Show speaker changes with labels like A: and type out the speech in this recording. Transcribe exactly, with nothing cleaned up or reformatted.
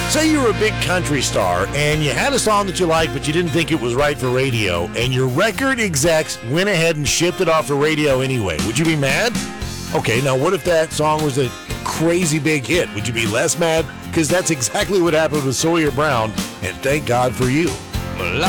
A: Say you were a big country star and you had a song that you liked, but you didn't think it was right for radio, and your record execs went ahead and shipped it off the radio anyway. Would you be mad? Okay, now what if that song was a crazy big hit? Would you be less mad? Because that's exactly what happened with Sawyer Brown, and thank God for you.
B: Well,